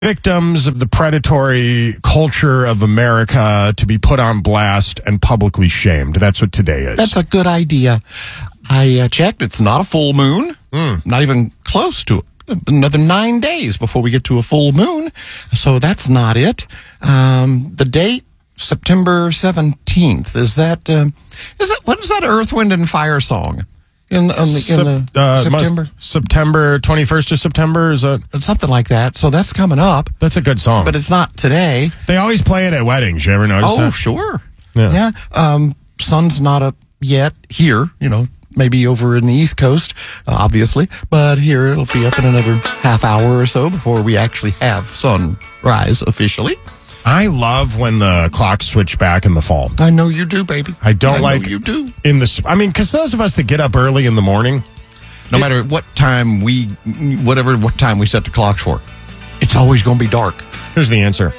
victims of the predatory culture of America to be put on blast and publicly shamed. That's what today is. That's a good idea. I checked. It's not a full moon. Not even close to it. Another 9 days before we get to a full moon. So that's not it. The date, September 17th. Is that what is that Earth, Wind, and Fire song? In September? September 21st of September, is that? Something like that. So that's coming up. That's a good song. But it's not today. They always play it at weddings. You ever notice that? Oh, sure. Yeah. Sun's not up yet here, maybe over in the East Coast, obviously. But here it'll be up in another half hour or so before we actually have sunrise officially. I love when the clocks switch back in the fall. I know you do, baby. I know you do. Because those of us that get up early in the morning, no matter what time what time we set the clocks for, it's always going to be dark. Here's the answer.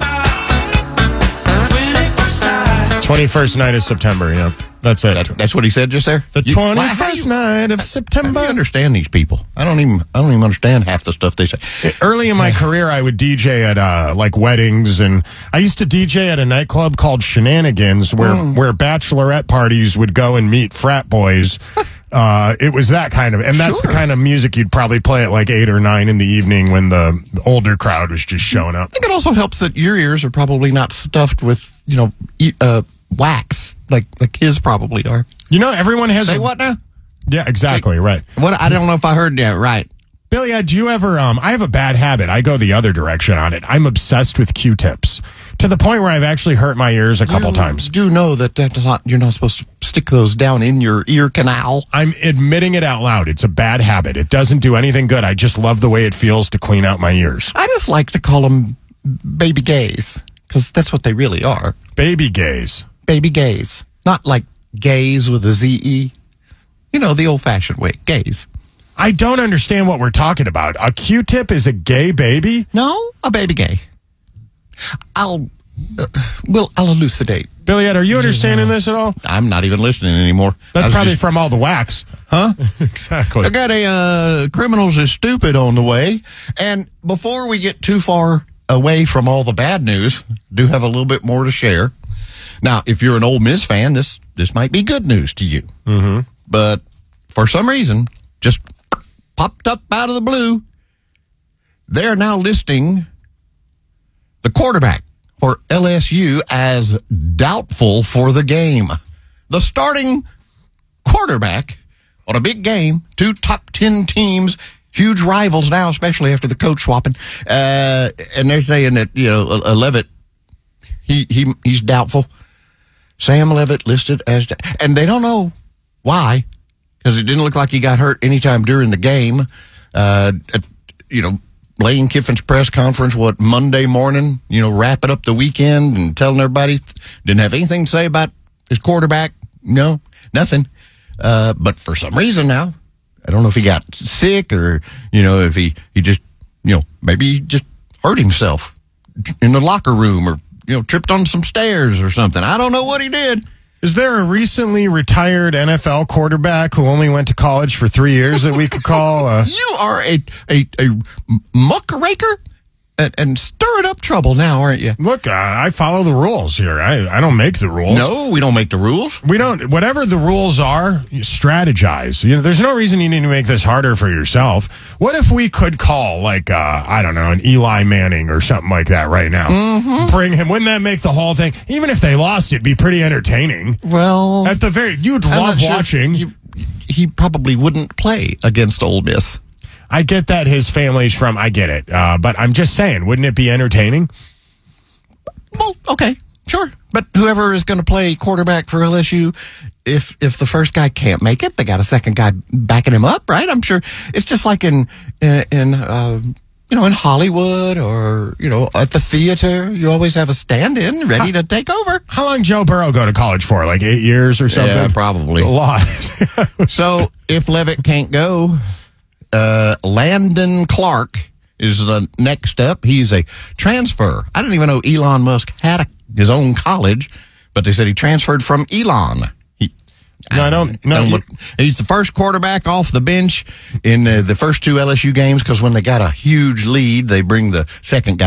21st night of September, yeah. That's it. That's what he said just there? The 21st night of September. How do you understand these people? I don't even understand half the stuff they say. Early in my career, I would DJ at weddings, and I used to DJ at a nightclub called Shenanigans, where bachelorette parties would go and meet frat boys. It was that kind of, and that's the kind of music you'd probably play at like 8 or 9 in the evening when the older crowd was just showing up. I think it also helps that your ears are probably not stuffed with, wax like his probably are. Everyone has. Say what now? Yeah, exactly. Right. What? I don't know if I heard that right. Billy, do you ever? I have a bad habit. I go the other direction on it. I'm obsessed with Q-tips to the point where I've actually hurt my ears a couple times. Do know that you're not supposed to stick those down in your ear canal. I'm admitting it out loud. It's a bad habit. It doesn't do anything good. I just love the way it feels to clean out my ears. I just like to call them baby gays because that's what they really are. Baby gays. Baby gays. Not like gays with a Z-E. The old-fashioned way. Gays. I don't understand what we're talking about. A Q-tip is a gay baby? No, a baby gay. I'll elucidate. Billy, are you understanding this at all? I'm not even listening anymore. That's probably from all the wax. Huh? Exactly. I got a Criminals is Stupid on the way. And before we get too far away from all the bad news, do have a little bit more to share. Now, if you're an Ole Miss fan, this might be good news to you. Mm-hmm. But for some reason, just popped up out of the blue, they're now listing the quarterback for LSU as doubtful for the game. The starting quarterback on a big game, 2 top 10 teams, huge rivals now, especially after the coach swapping. And they're saying that, Levitt, he's doubtful. Sam Levitt listed as, and they don't know why, because it didn't look like he got hurt anytime during the game. Lane Kiffin's press conference, Monday morning, wrapping up the weekend and telling everybody, didn't have anything to say about his quarterback. No, nothing. But for some reason now, I don't know if he got sick or, if he just, maybe he just hurt himself in the locker room or, tripped on some stairs or something. I don't know what he did. Is there a recently retired NFL quarterback who only went to college for 3 years that we could call? You are a muckraker and stirring up trouble now, aren't you? Look, I follow the rules here. I don't make the rules. No, we don't make the rules. We don't. Whatever the rules are, you strategize. There's no reason you need to make this harder for yourself. What if we could call, an Eli Manning or something like that right now? Mm-hmm. Bring him. Wouldn't that make the whole thing? Even if they lost, it'd be pretty entertaining. Well, you'd love watching. He probably wouldn't play against Ole Miss. I get that his family's from, I get it. But I'm just saying, wouldn't it be entertaining? Well, okay, sure. But whoever is going to play quarterback for LSU, if the first guy can't make it, they got a second guy backing him up, right? I'm sure it's just like in Hollywood or, at the theater, you always have a stand-in ready to take over. How long Joe Burrow go to college for? 8 years or something? Yeah, probably. A lot. So if Levitt can't go, Landon Clark is the next up. He's a transfer. I didn't even know Elon Musk had his own college, but they said he transferred from Elon. No, I don't. No, He's the first quarterback off the bench in the first two LSU games because when they got a huge lead, they bring the second guy